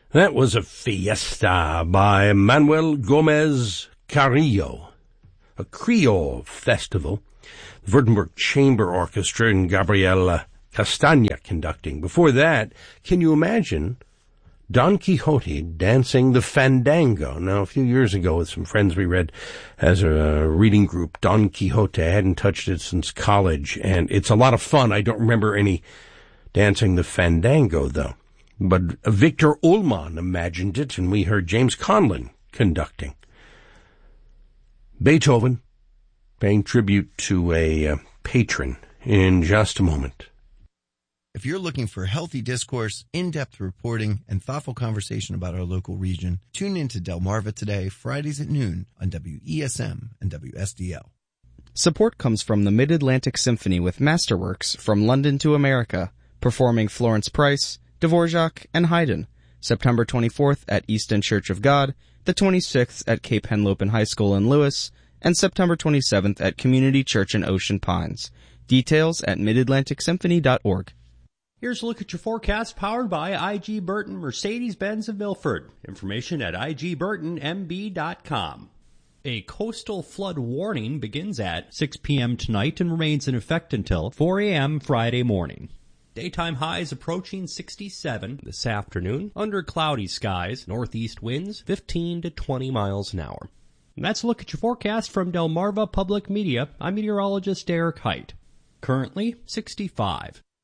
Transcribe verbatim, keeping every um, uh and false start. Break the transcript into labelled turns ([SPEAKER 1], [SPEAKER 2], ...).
[SPEAKER 1] That was a fiesta by Manuel Gomez Carrillo, a Creole festival. The Württemberg Chamber Orchestra and Gabriela Castagna conducting. Before that, can you imagine Don Quixote dancing the fandango? Now, a few years ago with some friends we read as a reading group, Don Quixote. I hadn't touched it since college, and it's a lot of fun. I don't remember any dancing the fandango, though. But Victor Ullmann imagined it, and we heard James Conlon conducting. Beethoven paying tribute to a uh, patron in just a moment.
[SPEAKER 2] If you're looking for healthy discourse, in-depth reporting, and thoughtful conversation about our local region, tune in to Delmarva Today, Fridays at noon on W E S M and W S D L.
[SPEAKER 3] Support comes from the Mid-Atlantic Symphony with Masterworks From London to America, performing Florence Price, Dvorak, and Haydn, September twenty-fourth at Easton Church of God, the twenty-sixth at Cape Henlopen High School in Lewis, and September twenty-seventh at Community Church in Ocean Pines. Details at mid atlantic symphony dot org.
[SPEAKER 4] Here's a look at your forecast powered by I G Burton Mercedes-Benz of Milford. Information at I G burton M B dot com. A coastal flood warning begins at six p.m. tonight and remains in effect until four a.m. Friday morning. Daytime highs approaching sixty-seven this afternoon under cloudy skies, northeast winds fifteen to twenty miles an hour. And that's a look at your forecast from Delmarva Public Media. I'm meteorologist Derek Height. Currently sixty-five.